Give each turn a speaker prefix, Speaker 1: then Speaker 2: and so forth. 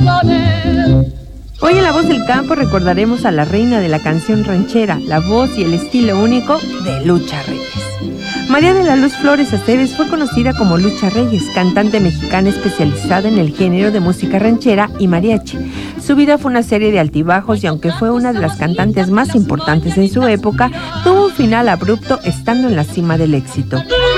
Speaker 1: Hoy en La Voz del Campo recordaremos a la reina de la canción ranchera, la voz y el estilo único de Lucha Reyes. María de la Luz Flores Aceves fue conocida como Lucha Reyes, cantante mexicana especializada en el género de música ranchera y mariachi. Su vida fue una serie de altibajos y aunque fue una de las cantantes más importantes en su época, tuvo un final abrupto estando en la cima del éxito.